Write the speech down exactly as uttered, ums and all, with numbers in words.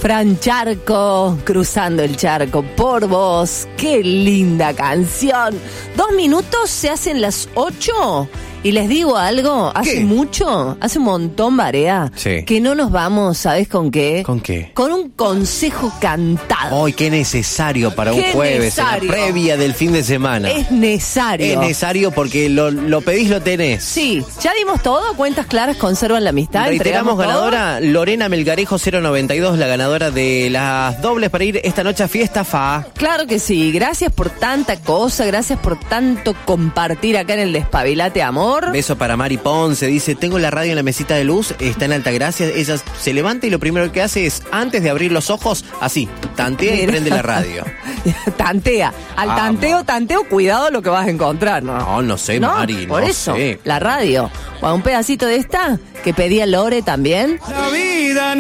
Fran Charco, Cruzando el Charco por vos. Qué linda canción. Dos minutos, se hacen las ocho. Y les digo algo, hace ¿Qué? mucho, hace un montón, Barea, Sí. que no nos vamos, ¿sabes con qué? ¿Con qué? Con un consejo cantado. ¡Ay, qué necesario para un Qué jueves, en necesario. la previa del fin de semana! Es necesario. Es necesario porque lo, lo pedís, lo tenés. Sí, ya dimos todo, cuentas claras conservan la amistad. Reiteramos entregamos todo. ganadora, Lorena Melgarejo cero noventa y dos, la ganadora de las dobles para ir esta noche a Fiesta Fa. Claro que sí, gracias por tanta cosa, gracias por tanto compartir acá en el Despabilate Amor. Beso para Mari Ponce, dice, tengo la radio en la mesita de luz, está en Altagracia, ella se levanta y lo primero que hace es, antes de abrir los ojos, así, tantea y Mira. prende la radio. Tantea, al Vamos. tanteo, tanteo, cuidado lo que vas a encontrar, ¿no? No, no sé, ¿No? Mari, Por no eso, sé. la radio. Bueno, un pedacito de esta que pedía Lore también. La vida